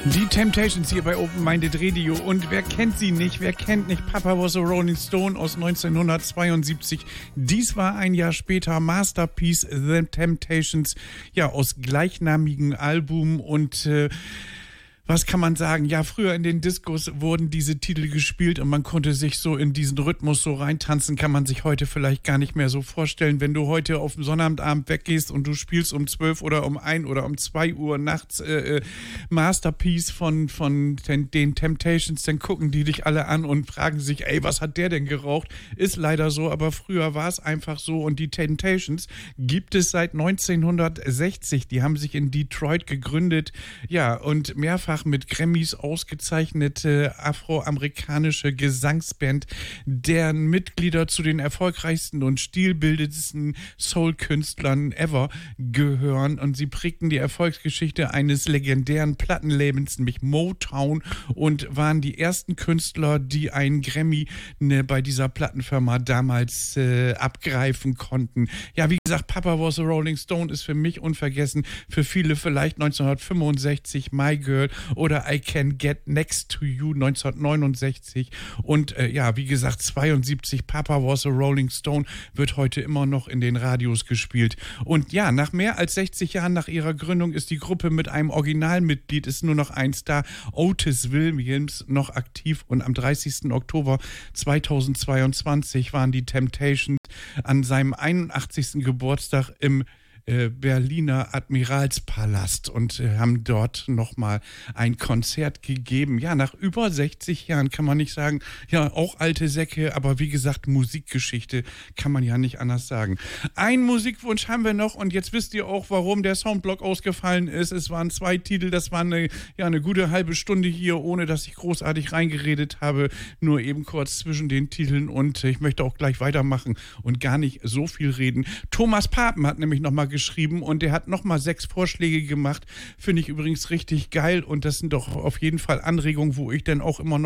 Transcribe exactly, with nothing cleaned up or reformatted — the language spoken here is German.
Die Temptations hier bei Open Minded Radio. Und wer kennt sie nicht? Wer kennt nicht Papa Was a Rolling Stone aus neunzehnhundertzweiundsiebzig? Dies war ein Jahr später Masterpiece The Temptations, ja, aus gleichnamigen Album. Und äh, was kann man sagen? Ja, früher in den Discos wurden diese Titel gespielt und man konnte sich so in diesen Rhythmus so reintanzen, kann man sich heute vielleicht gar nicht mehr so vorstellen. Wenn du heute auf dem Sonnabendabend weggehst und du spielst um zwölf oder um ein oder um zwei Uhr nachts äh, Masterpiece von, von den, den Temptations, dann gucken die dich alle an und fragen sich, ey, was hat der denn geraucht? Ist leider so, aber früher war es einfach so. Und die Temptations gibt es seit neunzehnhundertsechzig. Die haben sich in Detroit gegründet, ja, und mehrfach mit Grammys ausgezeichnete afroamerikanische Gesangsband, deren Mitglieder zu den erfolgreichsten und stilbildendsten Soul-Künstlern ever gehören. Und sie prägten die Erfolgsgeschichte eines legendären Plattenlabels, nämlich Motown, und waren die ersten Künstler, die einen Grammy ne, bei dieser Plattenfirma damals äh, abgreifen konnten. Ja, wie gesagt, Papa Was a Rolling Stone ist für mich unvergessen, für viele vielleicht neunzehnhundertfünfundsechzig My Girl oder I Can Get Next to You neunzehnhundertneunundsechzig und äh, ja, wie gesagt, zweiundsiebzig Papa Was a Rolling Stone wird heute immer noch in den Radios gespielt. Und ja, nach mehr als sechzig Jahren nach ihrer Gründung ist die Gruppe mit einem Originalmitglied, ist nur noch ein Star, Otis Williams, noch aktiv, und am dreißigsten Oktober zweitausendzweiundzwanzig waren die Temptations an seinem einundachtzigsten Geburtstag im Berliner Admiralspalast und äh, haben dort nochmal ein Konzert gegeben. Ja, nach über sechzig Jahren kann man nicht sagen, ja, auch alte Säcke, aber wie gesagt, Musikgeschichte kann man ja nicht anders sagen. Ein Musikwunsch haben wir noch, und jetzt wisst ihr auch, warum der Soundblock ausgefallen ist. Es waren zwei Titel, das war eine, ja, eine gute halbe Stunde hier, ohne dass ich großartig reingeredet habe, nur eben kurz zwischen den Titeln, und ich möchte auch gleich weitermachen und gar nicht so viel reden. Thomas Papen hat nämlich nochmal geschrieben, und der hat nochmal sechs Vorschläge gemacht. Finde ich übrigens richtig geil, und das sind doch auf jeden Fall Anregungen, wo ich dann auch immer noch